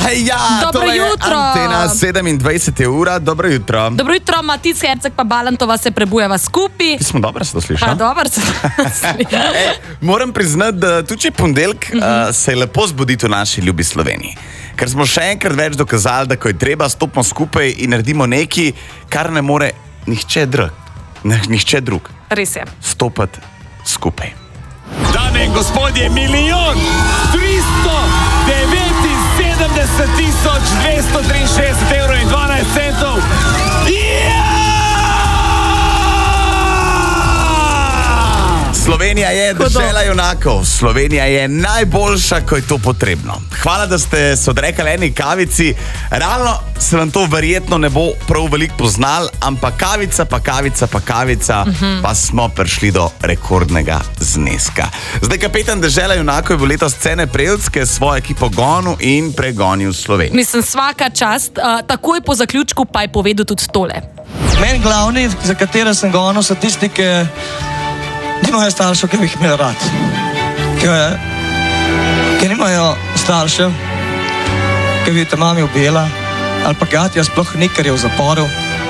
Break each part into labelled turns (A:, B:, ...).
A: Dobro jutro.
B: Antena 27 ura, dobro jutro.
A: Dobro jutro, Matic Herceg pa Balantova se prebujeva skupaj.
B: Smo dobro se to slišali.
A: Pa dobro se to sliša.
B: Moram priznati, da tudi če je ponedeljek, se je lepo zbuditi v naši ljubi Sloveniji. Ker smo še enkrat več dokazali, da ko je treba, stopimo skupaj in naredimo nekaj, kar ne more nihče drug.
A: Res je.
B: Stopati skupaj.
C: Dame in gospodje, 1.979.263 evrov in 12 centov.
B: Slovenija je dežela junakov. Slovenija je najboljša, ko je to potrebno. Hvala, da ste se odrekali eni kavici. Realno se vam to verjetno ne bo prav veliko poznal, ampak kavica, pa smo prišli do rekordnega zneska. Zdaj kapetan dežela junakov je bil letos Cene Prevc, svojo ekipo gonil in pregonil Slovenijo.
A: Mislim, svaka čast. Takoj po zaključku pa je povedal tudi tole.
D: Meni glavni, za katere sem gonil, so tisti, ki nimajo staršev, ki bi jih imeli rad. Ki nimajo staršev, ki bi te mami ubila, ali pa gatja sploh ni, ker je v zaporu.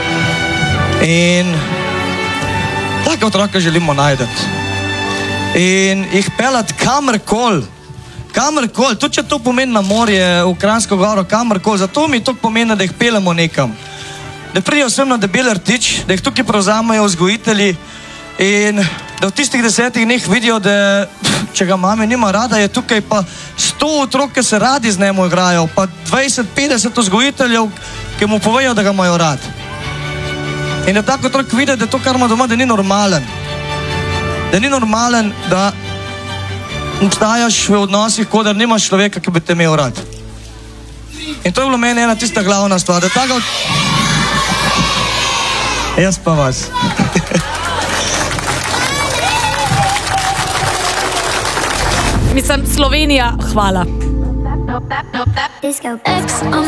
D: In take otroke želimo najdeti. In jih pelati kamorkoli, tudi če to pomeni na morje, v Kranjsko goro, kamorkoli, zato mi to pomeni, da jih pelemo nekam. Da pridejo sem na Debel Rtič, da jih tukaj prevzamejo vzgojitelji in da v tistih 10 dneh vidijo, da če ga mame nima rada, je tukaj pa 100 otrok, ki se radi z njemu igrajo, pa 20-50 vzgojiteljev, ki mu povejo, da ga imajo rad. In da tako otrok vidi, da to, kar ima doma, da ni normalen. Da ni normalen, da obstajaš v odnosih, kot da nimaš človeka, ki bi te imel rad. In to je bilo meni ena tista glavna stvar, da tako... Jaz pa vas.
A: Mislim, Slovenija, hvala.